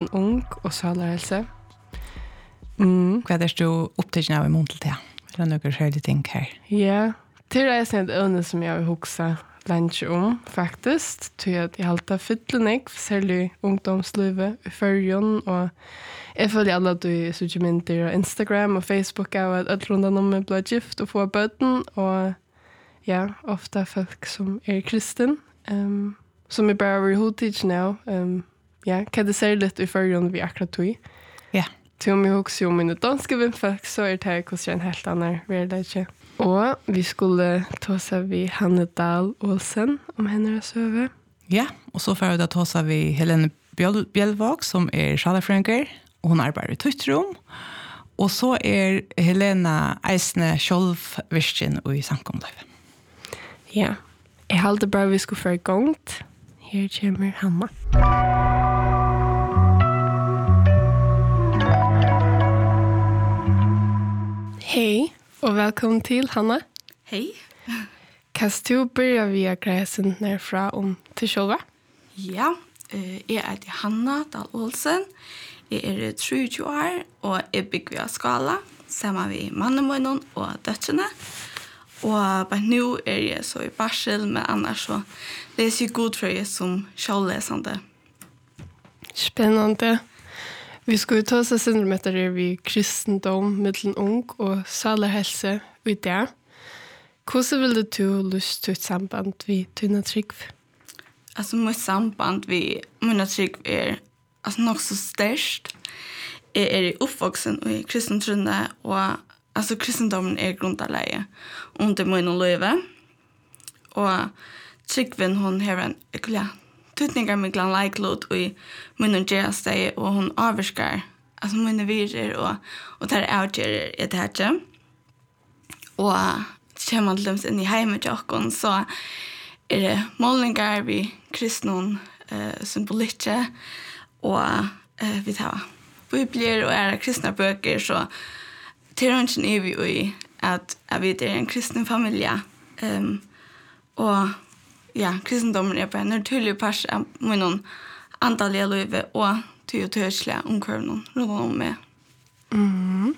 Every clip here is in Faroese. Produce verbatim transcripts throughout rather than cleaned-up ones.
ung och salarhälsa. Mm. Vad är du upptagen av i mån till det? Eller några skärliga ting här? Ja, det är ett ämne som jag vill huxa lunch om, faktiskt. Till att jag alltid fyller särskilt ungdomslivet i förrjun. Och jag följer alla du socialmedier och Instagram och Facebook av att alla rundan om mig blir gift och får böten. Och ja, ofta folk som är kristen. Um, som är bara över hotigt nu. Um, ja, kan det säga lite i förrjun vi akkurat tog. Ja. Till om jag också om mina danska vänfolk så är det här kanske en helt annan värld. Och vi skulle ta sig vid Hanne Dahl Olsen om hennes söve. Ja, och så för att ta sig vid Helene Bjellvåg som är sjalafränker och hon arbetar i Tuttrum. Och så är Helena Eisne självvirken och i samkomliv. Ja, jag hade bara vi skulle få igång. Här kommer Hanna. Hej och välkommen till Hanna. Hej. Kan du börja via gräsen nerifrån om till själva? Ja, jag är Hanna Dahl Olsen. Jag är tjugo år och jag bygger via skala samman med mannen och döttrarna. Och bara nu är jag så i barsel, men annars så läser jag god för jag som självläsande. Spännande. Vi ska ju ta oss syndrometer är vi kristendom, mittlen ung och salarhälsa i det. Hvordan vill du lust till ett samband vid dina trygg? Alltså mitt samband vid mina trygg är alltså nog så störst. Jag är uppvuxen i kristentrunna och alltså kristendomen är grundläge under min liv. Och tryggven hon har en ekla tutningar med glan likelot och i min gärsteg och hon avskar alltså mina virer och och tar outger ett hatche. Och kommer man till in i hemmet och så är det målningar vi kristnon eh symboliker och eh vi tar bibler och är kristna böcker så teorin är vi i att att vi är en kristen familj. Ehm um, och ja, kristendomen är på en naturlig pers av min antalliga liv och till och törsliga omkörnen runt om med. Mm.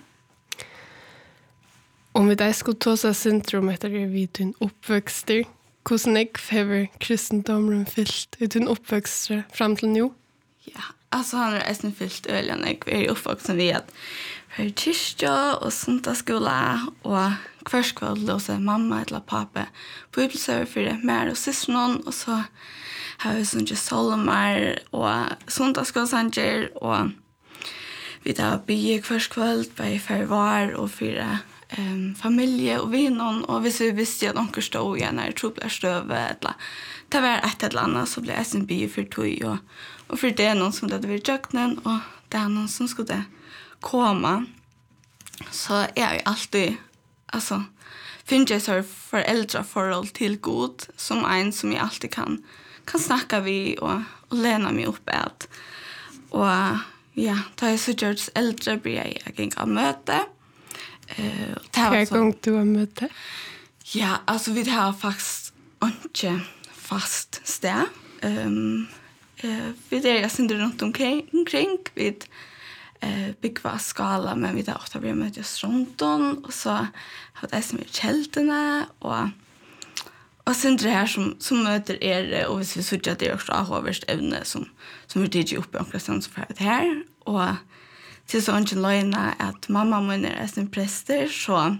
Om vi där skulle ta oss syndrom efter det vid din uppväxt, hvordan är det kristendomen fyllt i din uppväxt fram till nu? Ja, alltså han är nästan fyllt öliga när jag är uppvuxen vid att för kyrka och söndagsskola och kvarskväll låser mamma eller pappa bibelsöver för det mer och syskon och så har vi sånt salmer och söndagsskolesanger och vi tar bygge kvarskväll på förvar och fyra um, familje och vänner och hvis vi visste att onkel stod igen när trubblar stöve eller det var ett eller annat så blev S M B för tog och och för det är någon som hade varit jöknen och det är någon som skulle komma så är jag alltid alltså finns jag så föräldraförhåll till god som en som jag alltid kan kan snacka vi och, och lära mig upp att och ja, då är så just äldre blir jag gäng av möte. Eh, Hur gång du har möte? Ja, alltså vi har faktiskt inte fast stä. Ehm eh vi där jag syns runt omkring omkring vid eh byggva skala men vi där ofta vi möts runt om och så har det som är kälterna och och sen det här som som möter er och hvis vi så att det är också avhåverst ämne som som vi dig upp och sen så för det här och till så en lögna att mamma min är en präster så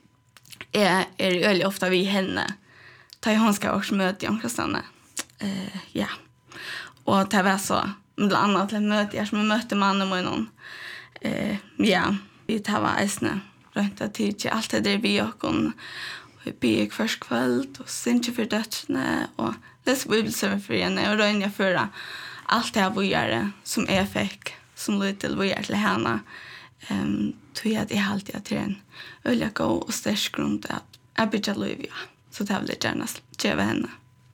är är det väldigt ofta vi henne tar hon ska också möta Jan Kristanne. Eh ja. Och det var så bland annat ett möte jag som mötte mannen med någon. Eh ja, vi tar var isne runt att till allt det där vi och hon vi bygger först kväll och sen till för dödsne och läs bibelserver för henne och rönja förra allt det här vi gör som jag fick som lite vi gör till henne. Ehm tror jag det är alltid att det är en öliga gå och stärsk grund att jag bygger Olivia. Så det vill jag gärna ge henne.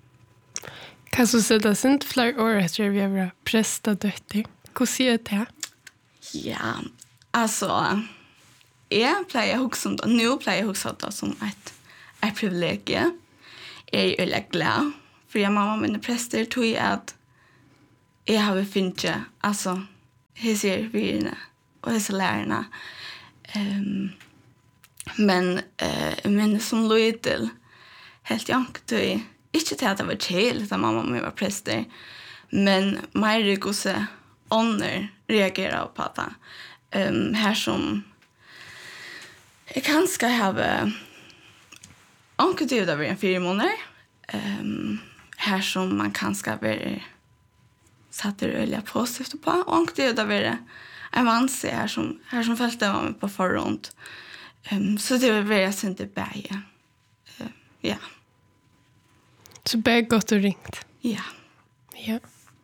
Kan du sätta sig inte flera år efter vi har prästat dötter? Hur ser det här? Ja, alltså jag plejer också som det. Nu plejer jag också det som ett, ett privilegium. Jag är väldigt glad. För jag mamma och mina präster tror jag att jag har funnit alltså hur ser virne och hur ser lärarna. Um, men uh, jag minns som Louisdel helt jankt du inte till att det var chill utan mamma och mig var präster. Men Marie gosse ånder reagerar på det. Um, här som jag kanske har anke det över en fyra månader. Um, här som man kanske har satt det öliga positivt på. Och anke det över en vanse här som, här som följde var med på förrund. Um, så det var väldigt inte bäge. Uh, ja. Så bäge gott och ringt. Ja. Ja.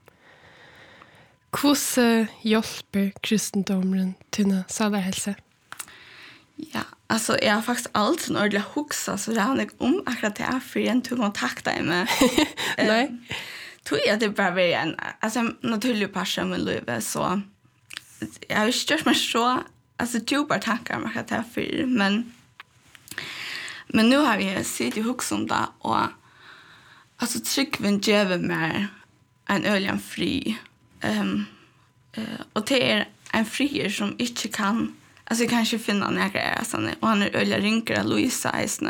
Hvordan hjälper kristendomen till salarhälsa? Ja, alltså jag har faktiskt alltid en ordentlig huxa så det handlar inte om akkurat det här för en tog kontakta med. Nej. Tror jag det bara var en alltså naturlig passion med livet så jag har stört mig så alltså djupa tankar om akkurat det här för men men nu har vi sitt i huxa om det och alltså tryckven ger mig en öligen fri um, uh, och det är en frier som inte kan alltså jag kanske finna några är och han är öliga rinkar Louisa Eisne.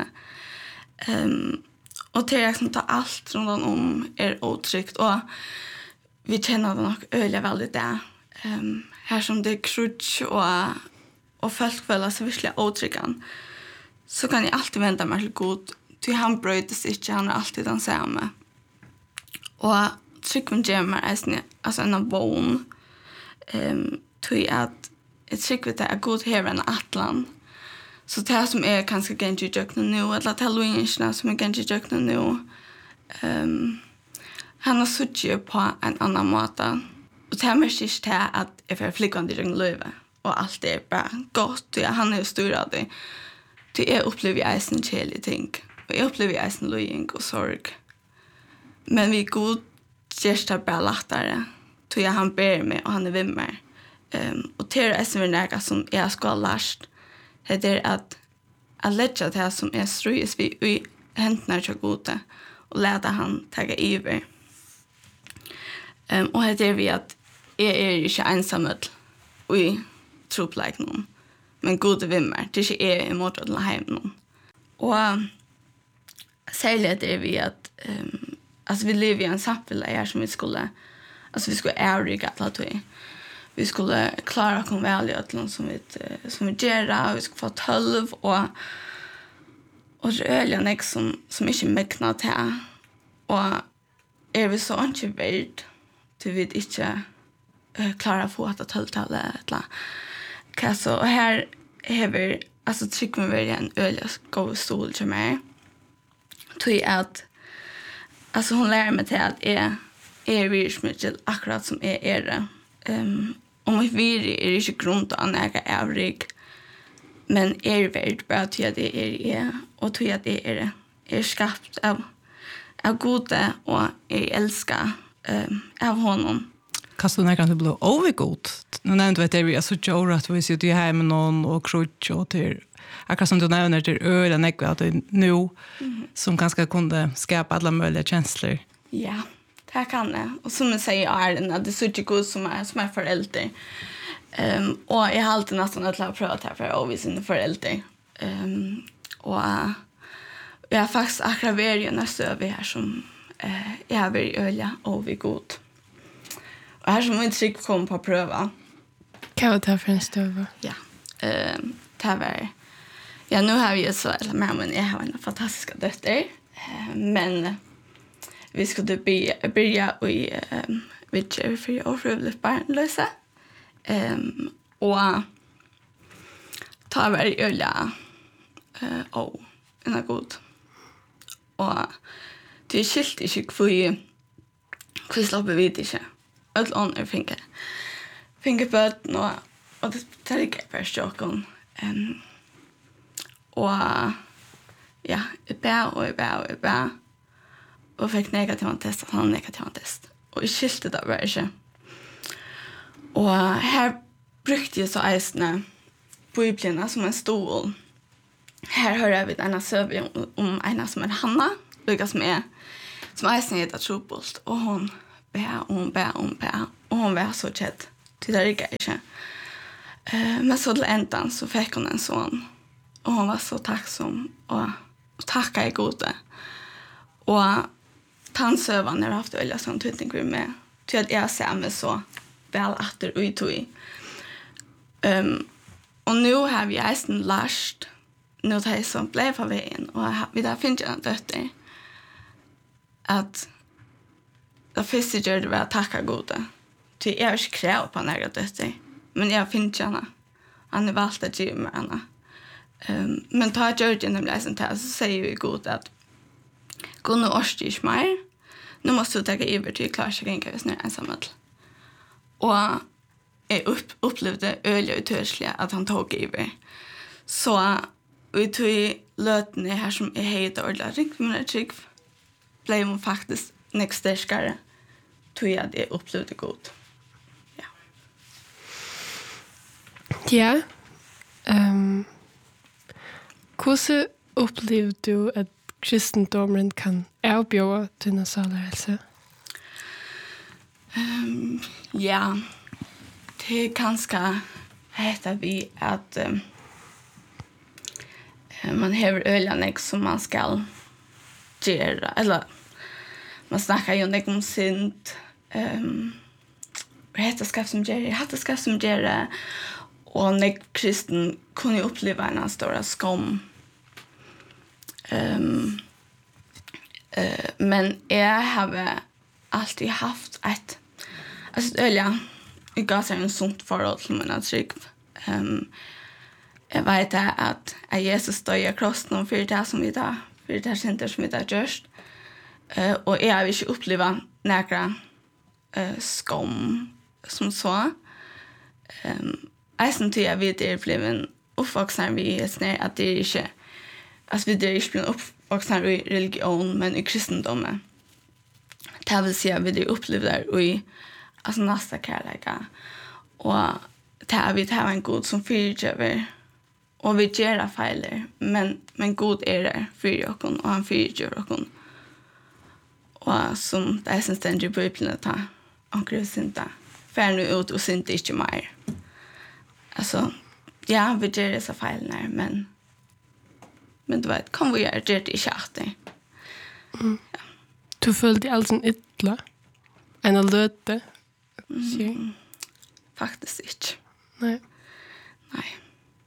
Um, och det är liksom ta allt runt om är otryggt och vi känner det nog öliga väldigt där. Um, här som det är krutsch och och folk följer sig verkligen otryggan. Så kan jag alltid vänta mig till god till han brötes inte han är alltid den samma. Och trycken gemmer är alltså en av vån. Ehm till att ett tryck vet är god här en atlan. Så det här som är kanske ganska jökna nu eller att Halloween som är ganska jökna nu. Ehm han har suttit på en annan måte. Och det här med sist här att jag får flickande i löve och allt är bara gott. Ja, han är ju stor av det. Det är upplever jag en kärlig ting. Och jag upplever jag en löjning och sorg. Men vi god gärsta bara lättare. Så jag han ber mig och han är vid mig. Um, och det är som är näga som jag ska ha lärt. Det är att att lägga det här som är ströjs vid i händerna till gode. Och låta han taga över. Um, och det är vi att jag är inte ensam i troplägg någon. Men gode vid mig. Det är inte jag emot att hem någon. Och särskilt är vi att um, alltså vi lever i en samhälle här som vi skulle alltså vi skulle ärliga att vi skulle klara oss väl i ödlan som vi som vi gör vi skulle få tolv och och öliga är som som inte mäknat här och är vi så inte värd till vi inte uh, klara att få att tolv-talet eller så och här har vi alltså tycker man väl en öliga god stol till mig tror att alltså hon lär mig till att är är virsmycket akkurat som är är det. Um, om vi vir är inte grund att anäga övrig. Men är värd bara till att det är är och till att det är är skapt av av goda och är älska um, av honom. Kastar du näkan till blå övergod? Nu nämnde vi att det är så tjor att vi sitter här med någon och krutsch och till akkurat som du nämner till ölen att det nu mm. som ganska kunde skapa alla möjliga känslor. Ja, det kan det. Och som jag säger är att det är så inte god som är, som är förälder. Um, och jag har alltid nästan att lära pröva det här för att avvisa sina föräldrar. Um, och uh, jag har faktiskt akkurat varit nästa över här som uh, jag har varit öliga och vi god. Och här som min tryck kom på att pröva. Kan vi ta för en stöva? Ja, um, det här var... Ja, nu har vi ju så, eller med men jag har en fantastiska dötter. Uh, men vi skulle börja, börja i um, vidtjör för år för att bli barnlösa. Um, och ta varje öliga uh, och en är god. Och det är skilt inte för vi slapper vid inte. Öll ånder finker. Finker böten och, och det tar ikke per stjåken. Um, og ja, jeg bæ og jeg bæ og jeg bæ. Og fikk negativ test, at han har negativ test. Og jeg skilte det bare ikke. Og her brukte jeg så eisene Bibelen som en stol. Her hører vi denne søvig om, om en som er Hanna, lukket som er, som eisene heter Trobolt. Og hun bæ, og hun bæ, og hun bæ. Og hun var så kjedd. till det gick inte. Eh, men så till ändan så fick hon en son. Och hon var så tacksam och, och tackade i gode. Och tannsövan har haft väldigt sån tydning med. Till att jag ser mig så väl efter och i tog. Um, och nu har vi eisen lært nu tar jag som blev på vägen och vi där finns jag dötter att det första gör det var att tacka gode till jag är inte kräv på några dötter men jag finns henne han är valt att ge mig henne um, men tar jag gör det när jag läser så säger vi gode att gå nu årstig mer nu måste du ta över till klar sig inte hvis nu är ensam och jag upp, upplevde öliga utörsliga att han tog över. Så vi tog lötene här som är helt ordentligt riktigt men jag tycker blev hon faktiskt näst starkare tog jag det upplevde god. Ja. Ja. Um, Hur upplevde du att kristendomen kan erbjuda dina salelse? Um, ja. Det är ganska heter vi att um, man har ölanek som man ska göra eller man snackar ju inte om synd ehm vad heter skaff som gör hade skaff som gör och när kristen kunde uppleva en stor skam ehm eh, men jag har alltid haft ett alltså öla jag gav sig en sånt förhåll till mina trygg. Um, jag vet att, att Jesus dör i krossen för det som vi där, för det center som vi där görs. Uh, och jag har inte upplevt några uh, skam som så. Um, jag som tycker jag vet är blivit uppvuxna vid snär att det är inte, alltså vi är inte blivit uppvuxna i religion men i kristendomen. Det vill säga vi är upplevda i alltså nästa kärleka. Och det är vi har en god som fyrtjöver. Och vi gör fejler. Men, men god är det för oss och han fyrtjöver oss. Och som det är som ständigt på Bibeln att ta. Och det är synta. Fär nu ut och synta inte mer. Alltså, ja, vi gör dessa fejler. Men, men du vet, kan vi göra det i chatten. Mm. Ja. Du följde allt som ytla? En löte? Mm. Faktiskt inte. Nej. Nej.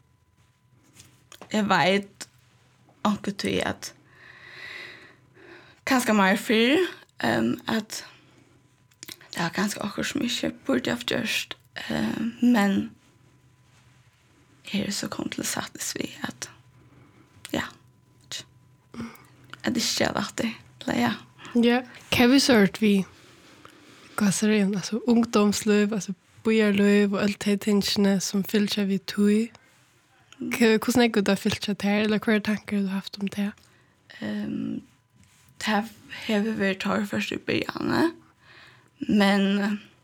Jag vet också till att ganska mer för um, att det är ganska också så mycket borde jag gjort. Um, men är det så komplicerat vi att ja. Att det inte har det. Ja. Ja. Kan vi sört vi gassaren, alltså ungdomslöv, alltså bojarlöv och allt det tingene som fyller vi tog. Hur snackar du fyllt sig här eller vad tankar du har haft om det? Ehm det har vi varit tar först i början. Men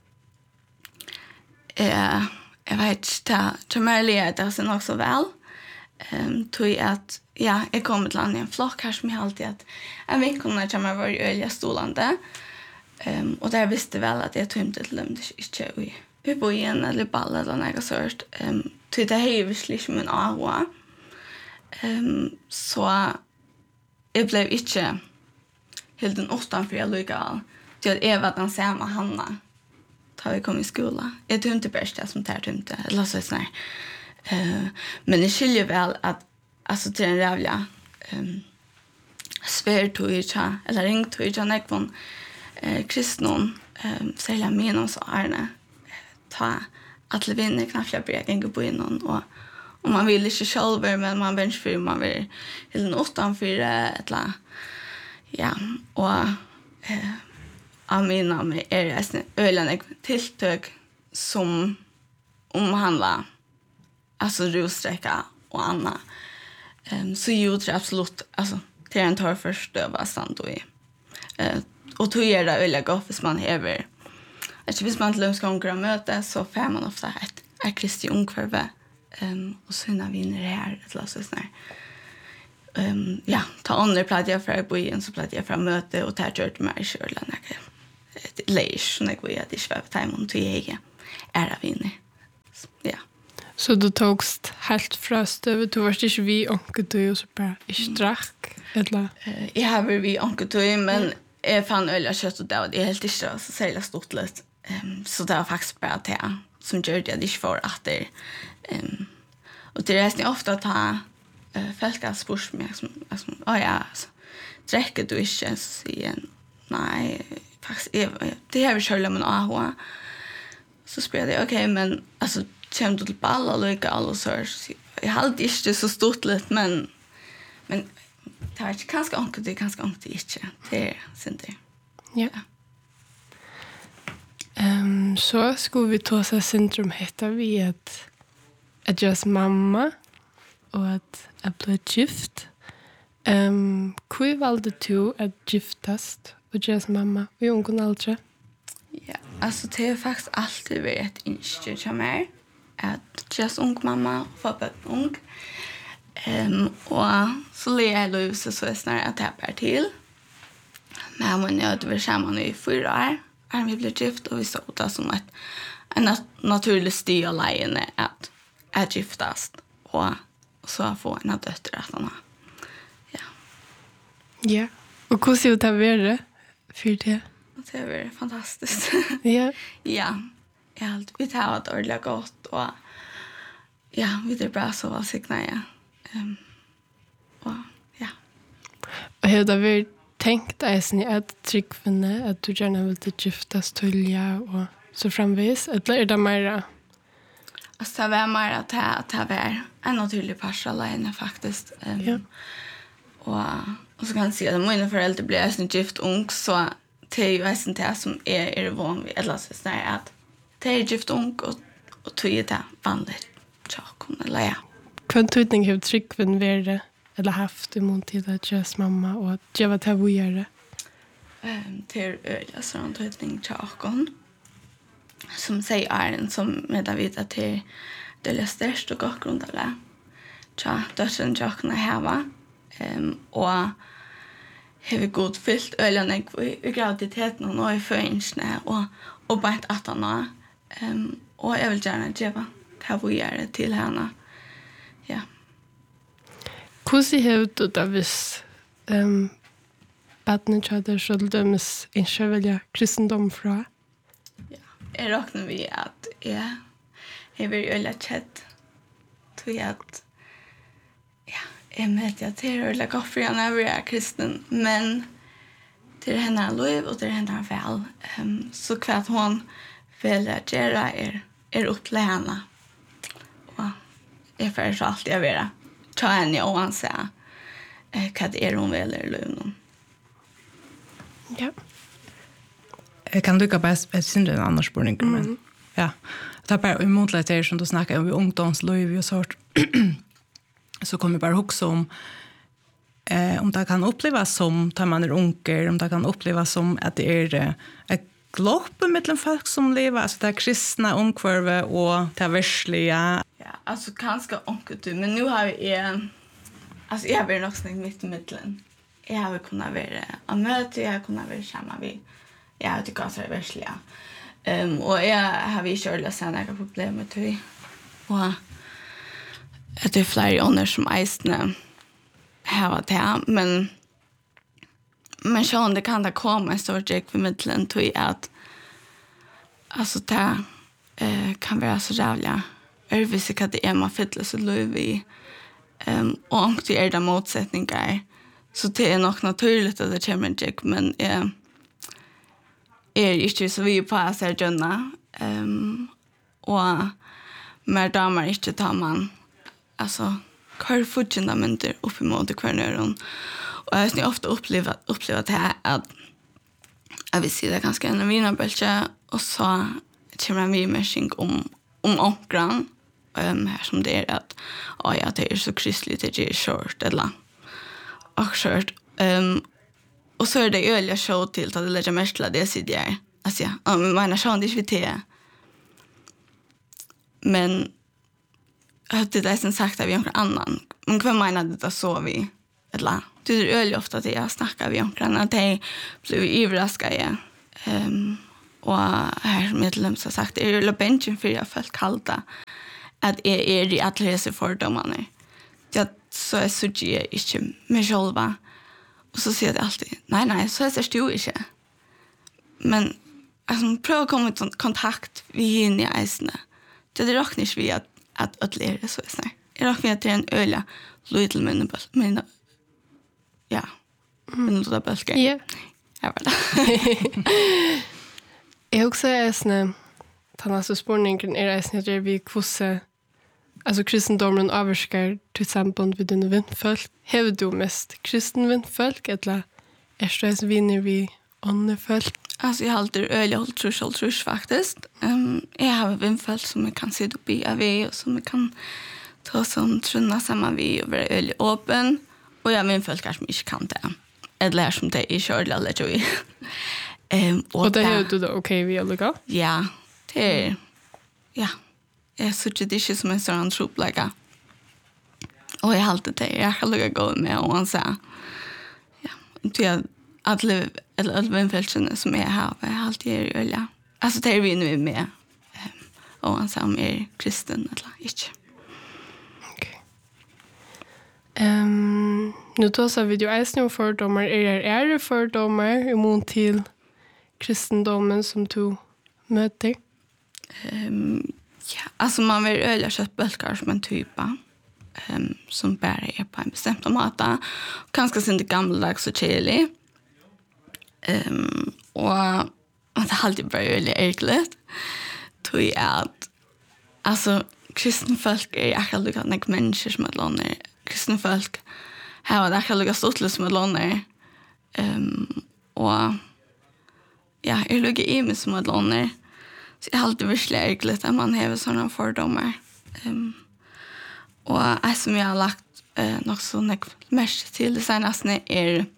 eh jag vet inte, Jamelia det sen också väl. Ehm tog att ja, jag kom till land i en flock här som jag alltid att en vecka när jag var i öliga stolande. Ehm och där visste väl att jag tog inte till dem inte i vi bor igen eller balla eller något sånt. Ehm um, till det här visst en agua. Ehm så jag blev inte helt en åttan för jag lyckades. Så att jag var den samma Hanna. Tar vi kom i skolan. Jag tog inte bästa som tar inte eller så sån. Eh men det skiljer väl att alltså till en rävla ehm svär tog jag eller ringt tog jag när från eh kristnon ehm sälja menos så Arne ta att levinna knappt brek en gå in och om man vill inte själv men man bench för man vill eller nåstan för ett la ja och eh amina med är det ölen tilltök som omhandlar alltså russträcka och Anna ehm så gjorde det absolut alltså till en tar först öva stand och eh och tog det öliga goffes man häver. Alltså hvis man till ska omkring möte så får man ofta ett är Kristi ungkvarve ehm och såna vinner här ett lass sån här. Ehm ja, ta andra plats jag för på igen så plats jag för möte och ta kört med själva näka. Det läs så när vi att det svär time om till egen. ära vinner. Ja. Så du togst helt fra støvet, du var ikke vi onket du og så bare ikke drakk, eller? Uh, jeg har vært vi onket du, men jeg fann øl og kjøtt og det var det helt ikke så særlig stort litt. Um, så det var faktisk bare det som gjør det at jeg ikke får at det um, og det er nesten ofte at ha uh, folk har spurt meg som, som å ja, altså, drekker du ikke? Så sier jeg, nei, faktisk, jeg, det har vi kjørt med A H. Så spør jeg, ok, men altså, kommer du til ball og lykke alle så jeg hadde ikke så stort litt, men men det var ikke ganske ånket, det er ganske ånket ikke. Det er synd det. Ja. Um, så skulle vi ta seg syndrom heter vi at at just mamma og at jeg ble gift. Um, Hvor valgte du at giftast og just mamma i ungen aldre? Ja, altså det har faktisk alltid vært et innskjørt til meg at just ung mamma og få ung. Um, og så ler jeg løse så snart at jeg bare til. Men man gjør det sammen i fyra år. Er vi ble gift, og vi så det som et, en nat naturlig sti av leiene at jeg giftast, og, og så få en av døtter at han har. Ja. Ja. Og hvordan ser det være for det? Det har vært fantastisk. Ja. Ja. Ja, vi tar det ordentlig godt, og ja, vi er bra så valgsiktene, ja. Um, og ja. Og har det vært tenkt eisen i at tryggfinne at du gjerne vil til giftas tulja og så framvis, eller er det mer? Altså det var mer at det var en naturlig parsel alene faktisk. Um, Ja. og, og så kan jeg si at mine foreldre ble eisen gift ung, så det er jo eisen det som er, er van vid, eller så er det at det er gift ung, og, og tog det vanlig tjokken, eller ja. Hva tydning har tryggfinn vært eller haft i måned at just mamma og at jeg var til å gjøre? Um, til øyla sånn tøytning tjokken, som sier Arjen, som med å vite til det er størst og godt grunn av det. Tja, døtten tjokken er heva, um, og har vi god fyllt øyene i, i graviditeten og nå i føringsene, og, og bare at han har. Um, og jeg vil gjerne gjøre til å gjøre til henne. Ja. Hvordan har du det hvis um, badene tjader så dømes ikke velge kristendom fra? Ja. Jeg råkner vi at jeg, jeg vil gjøre litt kjett til at ja, jeg møter at jeg er litt godt for henne når jeg er kristen, men til henne er lov og til henne er vel. Um, så hva at hun vil gjøre er, er opp til henne. Og jeg føler så alltid jeg vil det. Ta henne og han sier eh, hva det er hun vil i løven. Ja. Jeg kan dukke bare et synd en annen spørning, mm. men ja. Det er bare imotlig til som du snakker om ungdomsløy og sånt. Så kommer jeg bare huske om eh, om det kan opplevas som tar man er unger, om det kan opplevas som at det er eh, et glopp mellom folk som lever, altså det er kristne omkvarve og det er verslige. Ja, alltså kanske onkel du, men nu har jag alltså jag vill nog snägt mitt i mitten. Jag har kunnat vara a möte, jag har kunnat vara samma vi. Jag har tyckt att det är värsliga. Ehm och jag har vi själva sen några problem med det. Och det är flera andra som ästna här var det, men men så det kan det komma en stor check för mitten till att alltså det eh kan vara så jävla Örvis är det är man fyller så löv i. Um, och om det är det motsättningar så det är nog naturligt att det kommer en check, men eh, är inte så vi på att säga Jonna. Um, och med damer inte tar man alltså kvar fundamenter upp emot kvarnöron. Och jag har ofta upplevt upplevt det här att jag vill se det ganska en vinnarbölke och så kommer vi med sing om om onkran. Um, här som det är att oh ja, det är så kristligt det är short eller och short um, och så är det öliga show till att det lägger mest till det sidor jag alltså ja um, mina show det är det men att det är som sagt att vi har någon annan men vad menar det då så vi eller det är öliga ofta att jag snackar vi om att det blir överraskade um, och här som medlem så sagt är det benchen för jag fällt kalta att är är det att läsa för domarna. Jag så är så ge inte med själva. Och så säger det alltid nej nej så är det ju inte. Men alltså pröva att komma i kontakt vi in i isne. Det är dock inte vi att att att lära så är det. Jag har fått en öla little men men ja. Men då bälska. Ja. Ja väl. Jag också är snä. Tannas spårningen är det snä vi kvosse. Alltså kristendomen överskar till samband vid den vindfolk. Har du mest kristen vindfolk eller är det vinner vi andra folk? Alltså jag har alltid öliga håll trus håll trus faktiskt. Um, jag har vindfolk som jag kan sitta upp i av och som jag kan ta som trunna samman vi och vara öliga öppen. Och jag har vindfolk som inte kan det. Eller som det är körlig eller tror jag. um, och, och det är du då okej vi alla? Ja, det är ja. Jag såg det inte som en sån troplägga. Och jag har alltid det. Jag kan lugga gå med och han säger ja, till att alla vänfältsen som är här jag har alltid är öliga. Alltså det är vi nu med. Och han säger om är kristen eller inte. Okej. Um, nu tar så video är nu fördomar. Är det är det fördomar emot till kristendomen som du möter? Um, Ja, alltså man vill öliga köttbölkar som en typa um, som bara är på en bestämd mata. Ganska sin det gammaldags och chili. Um, och det har alltid bara öliga äckligt. Tror jag att alltså kristna folk är akkurat lika nek människor som ett låner. Kristna folk har det akkurat lika stort som ett låner. Um, och ja, är lika i mig som ett låner. Så jag har alltid virkelig ärgligt att man har sådana fördomar. Um, och det som jag har lagt uh, något så mest till det senaste är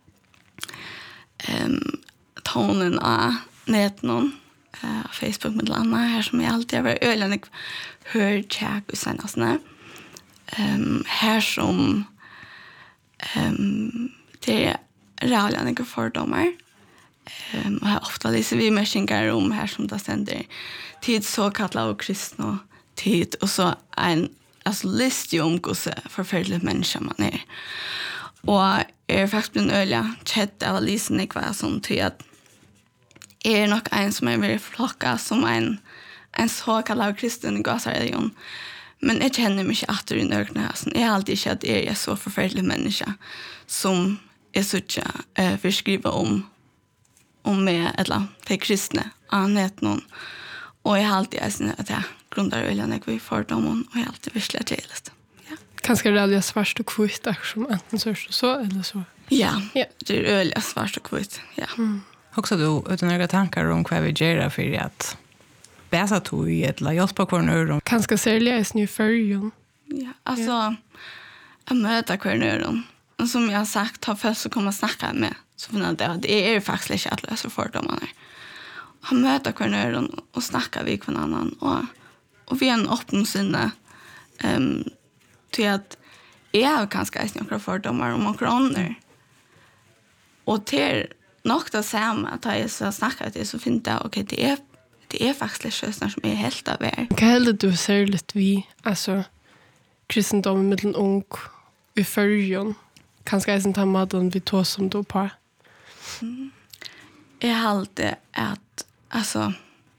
um, tonen av nätnon. Uh, Facebook med landa här som jag alltid har varit öliga hör tjäk i senaste. Um, här som um, det är rävliga fördomar. Um, och här ofta läser vi mäskingar om här som det ständer tid så kallad och kristna tid och så en alltså list ju om hur förfärligt människa man är. Och är faktiskt blivit öliga chatt av Lisen ikväll som till att är nog en som är väldigt flocka som en en så kallad kristen i gasareligion. Men jag känner mig inte att det är nördna. Jag har alltid känt att jag är så förfärlig människa som är så att uh, för skriva om om med eller till kristna anet någon och jag har alltid är att jag grundar öliga när vi får dem och jag har alltid vislat det. Ja. Kanske det är svart och kvitt som enten så så eller så. Ja. Ja. Det är öliga svart och kvitt. Ja. Mm. Också du utan några tankar om vad vi gör för att bäsa tog i ett la på kvarnöron. Kanske sälja är ny färgen. Ja, alltså ja. Jag möter kvarnöron. Och som jag har sagt har först så kommer snacka med så för det det är faktiskt inte att lösa fördomarna. Han möter kvarnöron och snackar vi med annan och och vi är en öppen sinne ehm till att jag har kanske några fördomar om några andra. Och till något att säga att jag så snackar det så fint det okej det är det är faktiskt lösningar som är helt av er. Kan heller du säga lite vi alltså kristendomen med en ung i färgen. Kanske är inte maten vi tog som då på. Mm. Jag har alltid att alltså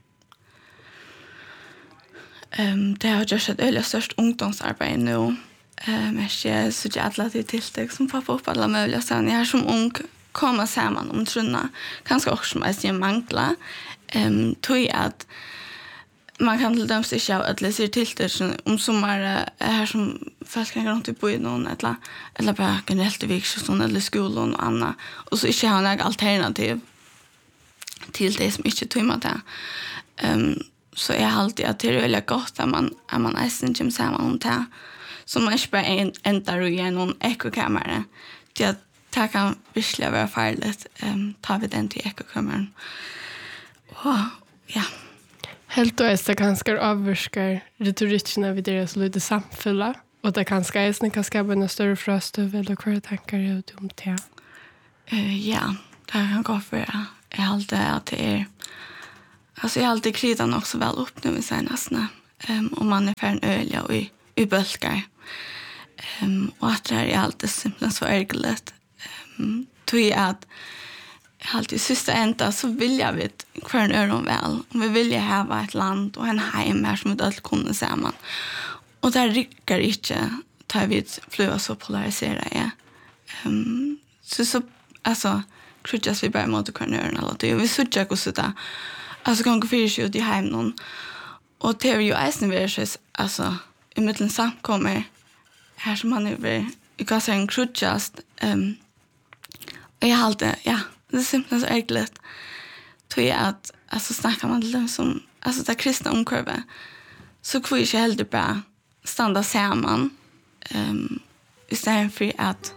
um, det har gjort ett öliga störst ungdomsarbete nu. Um, jag så jag alla till tilltag som poppar upp alla möjliga sen. Jag är som ung komma samman om trunna. Kanske också som är mangla. Um, tror jag att man kan till döms inte att läsa tilltag om sommar är här som folk kan gå runt på i någon eller, eller bara generellt i vikskjøsten eller skolan och annat. Och så inte har några alternativ till det som inte tog med det. Um, så är alltid att det är väldigt gott att man, att man är sin som samman om det. Så man inte bara ändrar igenom ekokammare. Det, att det kan virkelig vara farligt. Um, tar vi den till ekokammaren. Oh, ja. Helt och är ganska avvärskar retorikerna vid deras lite samfulla. Och det kanske är snäcka skabba en större fröstöv eller kvar tankar är det om det? Uh, ja, det kan gå för jag är alltid att det är alltså jag har alltid kritat också väl upp nu i senaste. Um, om man är för en öl och i, i bölkar. Um, och att det här är alltid simpelt så ärgerligt. Um, tror jag att alltid i sista ända så vill jag vet kvar en öron väl. Om vi vill ha ett land och en hem här som vi alltid kunde samman. Och där rycker inte tar vi ett flyga så polariserar um, så så alltså krutjas vi bara mot kvar en öron alla det. Vi suttjar och så där. Alltså kan gå för sig ut i hem någon. Och det är ju eisen versus alltså i mitten samkommer här som man över i kastar en krutjast um, och jag alltid ja det är simpelt så ärgerligt tror jag att alltså snackar man till dem som alltså det kristna omkurva så får ju inte heller bara stanna samman um, istället för att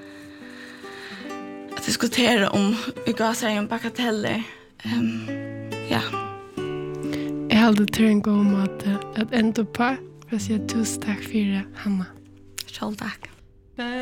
att diskutera om vi gasar en bagateller um, ja Jag hade tänkt om att, att ändå på för att säga tusen tack för det, Hanna. Själv tack.